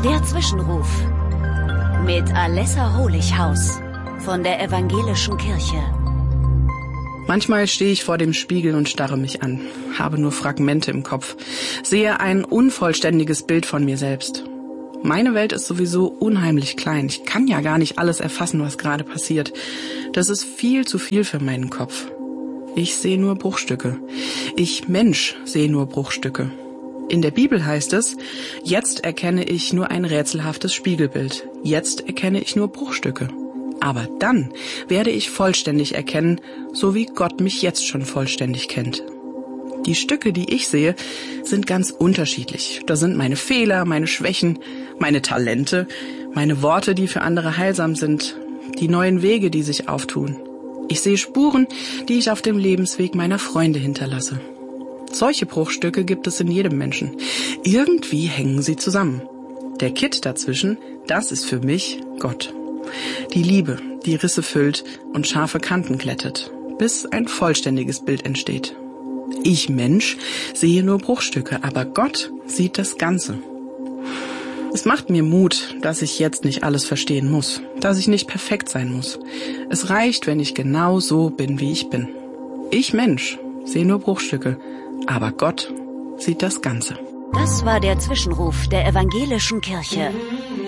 Der Zwischenruf mit Alessa Holichhaus von der Evangelischen Kirche. Manchmal stehe ich vor dem Spiegel und starre mich an, habe nur Fragmente im Kopf, sehe ein unvollständiges Bild von mir selbst. Meine Welt ist sowieso unheimlich klein. Ich kann ja gar nicht alles erfassen, was gerade passiert. Das ist viel zu viel für meinen Kopf. Ich sehe nur Bruchstücke. Ich, Mensch, sehe nur Bruchstücke. In der Bibel heißt es, jetzt erkenne ich nur ein rätselhaftes Spiegelbild. Jetzt erkenne ich nur Bruchstücke. Aber dann werde ich vollständig erkennen, so wie Gott mich jetzt schon vollständig kennt. Die Stücke, die ich sehe, sind ganz unterschiedlich. Da sind meine Fehler, meine Schwächen, meine Talente, meine Worte, die für andere heilsam sind, die neuen Wege, die sich auftun. Ich sehe Spuren, die ich auf dem Lebensweg meiner Freunde hinterlasse. Solche Bruchstücke gibt es in jedem Menschen. Irgendwie hängen sie zusammen. Der Kitt dazwischen, das ist für mich Gott. Die Liebe, die Risse füllt und scharfe Kanten glättet, bis ein vollständiges Bild entsteht. Ich, Mensch, sehe nur Bruchstücke, aber Gott sieht das Ganze. Es macht mir Mut, dass ich jetzt nicht alles verstehen muss, dass ich nicht perfekt sein muss. Es reicht, wenn ich genau so bin, wie ich bin. Ich, Mensch, sehe nur Bruchstücke, aber Gott sieht das Ganze. Das war der Zwischenruf der Evangelischen Kirche.